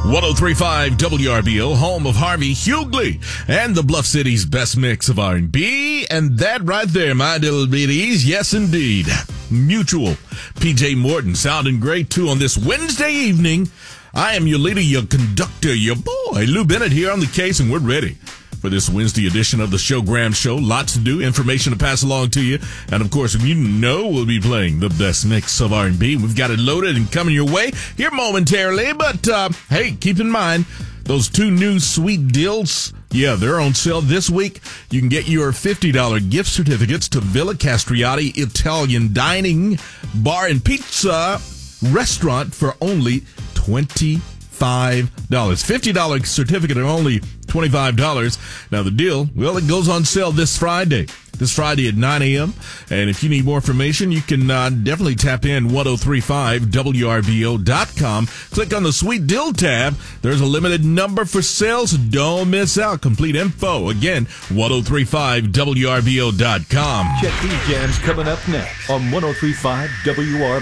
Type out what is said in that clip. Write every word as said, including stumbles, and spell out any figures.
three point five W R B O, home of Harvey Hughley and the Bluff City's best mix of R and B. And that right there, my little biddies, yes indeed, Mutual. P J Morton sounding great too on this Wednesday evening. I am your leader, your conductor, your boy, Lou Bennett here on the case, and we're ready for this Wednesday edition of the Show Graham Show. Lots to do, information to pass along to you. And, of course, you know we'll be playing the best mix of R and B. We've got it loaded and coming your way here momentarily. But, uh, hey, keep in mind, those two new sweet deals, yeah, they're on sale this week. You can get your fifty dollars gift certificates to Villa Castriati Italian Dining Bar and Pizza Restaurant for only twenty-five dollars. fifty dollars certificate are only twenty-five dollars. Now, the deal, well, it goes on sale this Friday. This Friday at nine a.m. And if you need more information, you can uh, definitely tap in ten thirty-five W R B O dot com. Click on the Sweet Deal tab. There's a limited number for sales. So don't miss out. Complete info. Again, ten thirty-five W R B O dot com. Check these jams coming up next on ten thirty-five W R B O.